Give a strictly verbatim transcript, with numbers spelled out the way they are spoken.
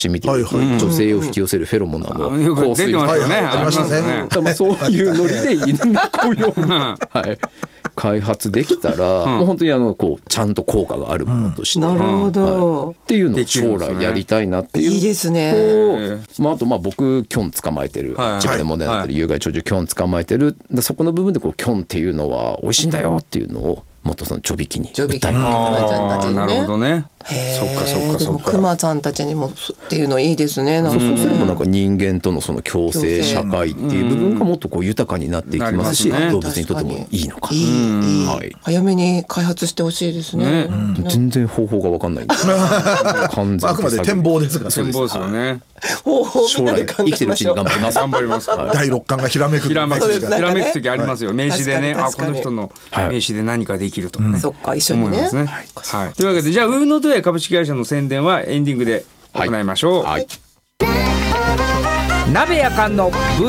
見てると、 はいはい、 女性を引き寄せるフェロモンなど、 うん、よく出てますよね、 ありましたね。 まあ、そういうノリで犬猫を読む、はい、開発できたら、うん、もう本当にあのこうちゃんと効果があるものとして、 うん、なるほど、 はい、っていうのを将来やりたいなっていう。 いいですね。 まあ、あとまあ僕キョン捕まえてる、 はい、 千葉で問題になってる有害鳥獣キョン捕まえてる、そこの部分でこうキョンっていうのは美味しいんだよっていうのをもっとそのちょびきにちょびきになるほどね。そっかそっかそっか。 クマさんたちにもっていうのいいですね。 なんかそうすればなんか人間とのその共生社会っていう部分がもっとこう豊かになっていきますし、うん、動物にとってもいいのか。いい、 はい、 早めに開発してほしいですね。 ね、うん、全然方法が分かんないんです。 完全あくまで展望ですから。 展望ですよね。 将来生きてるうちに頑張ります。 頑張ります。 だいろっかんがひらめく。 ひらめく時ありますよ。名刺でね、あこの人の名刺で何かできるとかね。 そっか一緒にね。 はい。というわけでじゃあウーノドヤ株式会社の宣伝はエンディングで行いましょう。はい。 鍋やかんのぶ